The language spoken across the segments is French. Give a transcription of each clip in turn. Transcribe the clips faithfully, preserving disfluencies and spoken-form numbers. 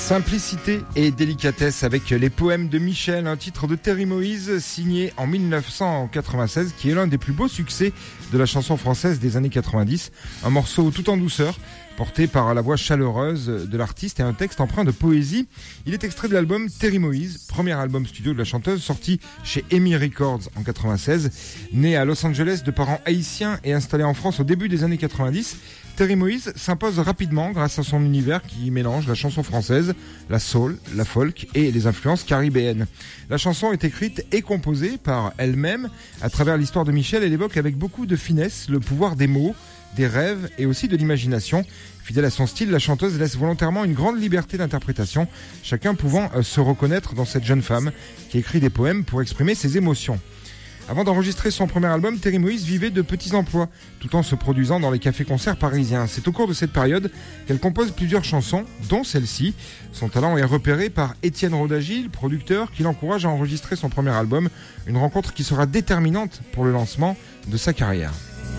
Simplicité et délicatesse avec les poèmes de Michel, un titre de Terry Moïse signé en dix-neuf cent quatre-vingt-seize qui est l'un des plus beaux succès de la chanson française des années quatre-vingt-dix. Un morceau tout en douceur, porté par la voix chaleureuse de l'artiste et un texte empreint de poésie. Il est extrait de l'album Terry Moïse, premier album studio de la chanteuse, sorti chez E M I Records en quatre-vingt-seize. Née à Los Angeles de parents haïtiens et installée en France au début des années quatre-vingt-dix, Terry Moïse s'impose rapidement grâce à son univers qui mélange la chanson française, la soul, la folk et les influences caribéennes. La chanson est écrite et composée par elle-même. À travers l'histoire de Michel, elle évoque avec beaucoup de finesse le pouvoir des mots, des rêves et aussi de l'imagination. Fidèle à son style, la chanteuse laisse volontairement une grande liberté d'interprétation, chacun pouvant euh, se reconnaître dans cette jeune femme qui écrit des poèmes pour exprimer ses émotions. Avant d'enregistrer son premier album, Terry Moïse vivait de petits emplois, tout en se produisant dans les cafés-concerts parisiens. C'est au cours de cette période qu'elle compose plusieurs chansons, dont celle-ci. Son talent est repéré par Étienne Rodagil, producteur, qui l'encourage à enregistrer son premier album, une rencontre qui sera déterminante pour le lancement de sa carrière.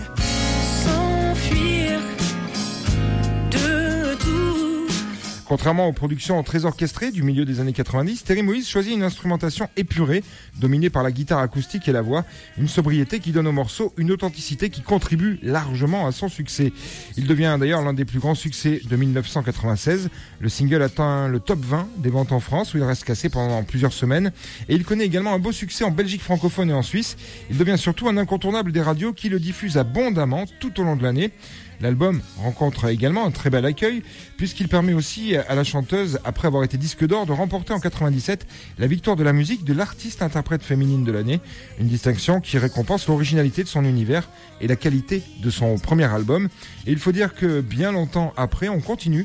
Contrairement aux productions très orchestrées du milieu des années quatre-vingt-dix, Terry Moïse choisit une instrumentation épurée, dominée par la guitare acoustique et la voix, une sobriété qui donne au morceau une authenticité qui contribue largement à son succès. Il devient d'ailleurs l'un des plus grands succès de dix-neuf cent quatre-vingt-seize. Le single atteint le top vingt des ventes en France, où il reste classé pendant plusieurs semaines. Et il connaît également un beau succès en Belgique francophone et en Suisse. Il devient surtout un incontournable des radios qui le diffusent abondamment tout au long de l'année. L'album rencontre également un très bel accueil puisqu'il permet aussi à la chanteuse, après avoir été disque d'or, de remporter en quatre-vingt-dix-sept la victoire de la musique de l'artiste-interprète féminine de l'année. Une distinction qui récompense l'originalité de son univers et la qualité de son premier album. Et il faut dire que bien longtemps après, on continue